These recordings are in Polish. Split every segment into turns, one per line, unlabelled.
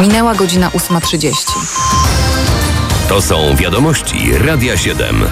Minęła godzina 8:30.
To są wiadomości Radia 7.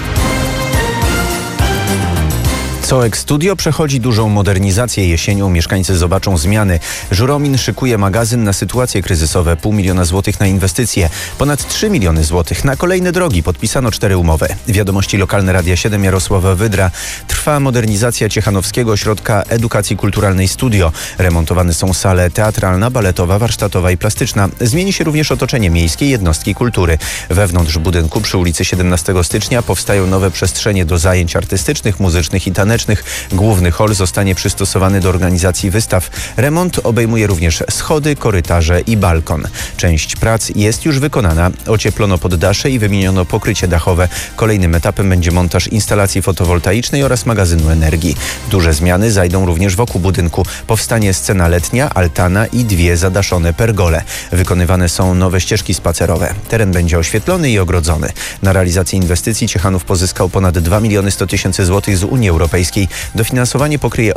COEX Studio przechodzi dużą modernizację jesienią. Mieszkańcy zobaczą zmiany. Żuromin szykuje magazyn na sytuacje kryzysowe. 500 000 złotych na inwestycje. Ponad 3 miliony złotych na kolejne drogi. Podpisano 4 umowy. Wiadomości lokalne Radia 7, Jarosława Wydra. Trwa modernizacja Ciechanowskiego Ośrodka Edukacji Kulturalnej Studio. Remontowane są sale teatralna, baletowa, warsztatowa i plastyczna. Zmieni się również otoczenie miejskiej jednostki kultury. Wewnątrz budynku przy ulicy 17 stycznia powstają nowe przestrzenie do zajęć artystycznych, muzycznych i tanecznych. Główny hol zostanie przystosowany do organizacji wystaw. Remont obejmuje również schody, korytarze i balkon. Część prac jest już wykonana. Ocieplono poddasze i wymieniono pokrycie dachowe. Kolejnym etapem będzie montaż instalacji fotowoltaicznej oraz magazynu energii. Duże zmiany zajdą również wokół budynku. Powstanie scena letnia, altana i 2 zadaszone pergole. Wykonywane są nowe ścieżki spacerowe. Teren będzie oświetlony i ogrodzony. Na realizację inwestycji Ciechanów pozyskał ponad 2 100 000 złotych z Unii Europejskiej. Dofinansowanie pokryje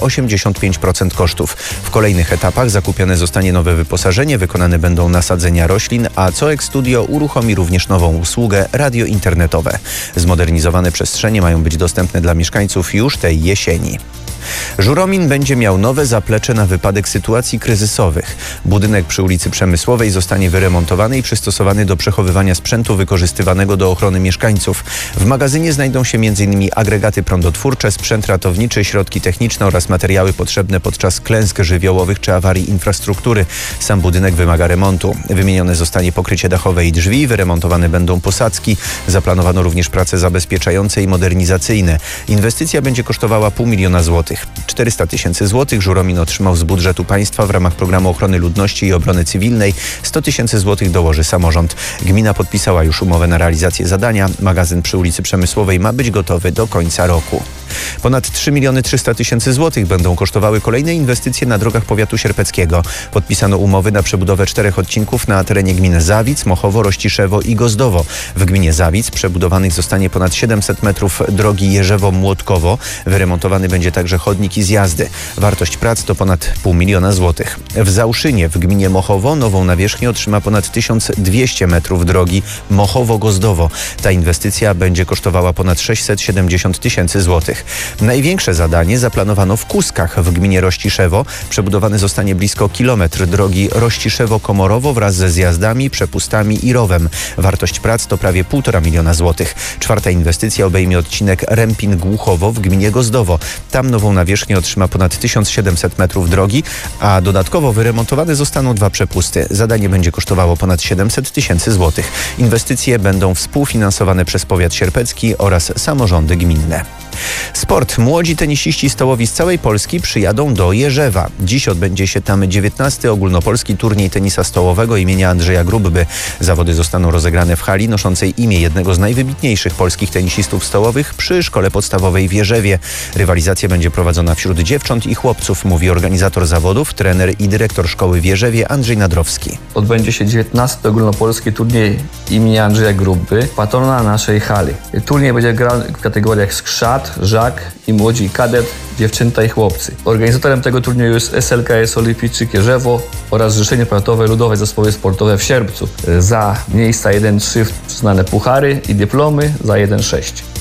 85% kosztów. W kolejnych etapach zakupione zostanie nowe wyposażenie, wykonane będą nasadzenia roślin, a COEX Studio uruchomi również nową usługę radio-internetowe. Zmodernizowane przestrzenie mają być dostępne dla mieszkańców już tej jesieni. Żuromin będzie miał nowe zaplecze na wypadek sytuacji kryzysowych. Budynek przy ulicy Przemysłowej zostanie wyremontowany i przystosowany do przechowywania sprzętu wykorzystywanego do ochrony mieszkańców. W magazynie znajdą się m.in. agregaty prądotwórcze, sprzęt ratowniczy, środki techniczne oraz materiały potrzebne podczas klęsk żywiołowych czy awarii infrastruktury. Sam budynek wymaga remontu. Wymienione zostanie pokrycie dachowe i drzwi, wyremontowane będą posadzki. Zaplanowano również prace zabezpieczające i modernizacyjne. Inwestycja będzie kosztowała 500 000 złotych. 400 000 złotych Żuromin otrzymał z budżetu państwa w ramach programu ochrony ludności i obrony cywilnej. 100 000 złotych dołoży samorząd. Gmina podpisała już umowę na realizację zadania. Magazyn przy ulicy Przemysłowej ma być gotowy do końca roku. Ponad 3 300 000 złotych będą kosztowały kolejne inwestycje na drogach powiatu sierpeckiego. Podpisano umowy na przebudowę 4 odcinków na terenie gmin Zawic, Mochowo, Rościszewo i Gozdowo. W gminie Zawic przebudowanych zostanie ponad 700 metrów drogi Jerzewo-Młotkowo. Wyremontowany będzie także chodnik i zjazdy. Wartość prac to ponad 500 000 złotych. W Załszynie w gminie Mochowo nową nawierzchnię otrzyma ponad 1200 metrów drogi Mochowo-Gozdowo. Ta inwestycja będzie kosztowała ponad 670 000 złotych. Największe zadanie zaplanowano w Kuskach w gminie Rościszewo. Przebudowany zostanie blisko kilometr drogi Rościszewo-Komorowo wraz ze zjazdami, przepustami i rowem. Wartość prac to prawie 1,5 miliona złotych. 4. inwestycja obejmie odcinek Rempin-Głuchowo w gminie Gozdowo. Tam nową nawierzchnię otrzyma ponad 1700 metrów drogi, a dodatkowo wyremontowane zostaną 2 przepusty. Zadanie będzie kosztowało ponad 700 000 złotych. Inwestycje będą współfinansowane przez powiat sierpecki oraz samorządy gminne. Sport. Młodzi tenisiści stołowi z całej Polski przyjadą do Jerzewa. Dziś odbędzie się tam 19. ogólnopolski turniej tenisa stołowego imienia Andrzeja Grubby. Zawody zostaną rozegrane w hali noszącej imię jednego z najwybitniejszych polskich tenisistów stołowych przy szkole podstawowej w Jerzewie. Rywalizacja będzie prowadzona wśród dziewcząt i chłopców, mówi organizator zawodów, trener i dyrektor szkoły w Jerzewie Andrzej Nadrowski.
Odbędzie się 19. ogólnopolski turniej imienia Andrzeja Grubby, patrona naszej hali. Turniej będzie grany w kategoriach skrzat, żak i młodzi kadet, dziewczęta i chłopcy. Organizatorem tego turnieju jest SLKS Olimpijczyk Jerzewo oraz Zrzeszenie Powiatowe Ludowe Zespoły Sportowe w Sierpcu. Za miejsca 1-3 przyznane puchary i dyplomy za 1-6.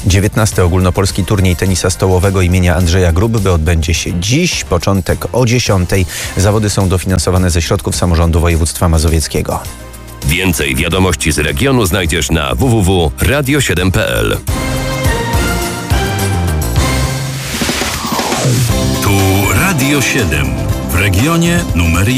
19. ogólnopolski turniej tenisa stołowego imienia Andrzeja Grubby odbędzie się dziś, początek o 10:00. Zawody są dofinansowane ze środków samorządu województwa mazowieckiego.
Więcej wiadomości z regionu znajdziesz na www.radio7.pl.
Tu Radio 7 w regionie numer 1.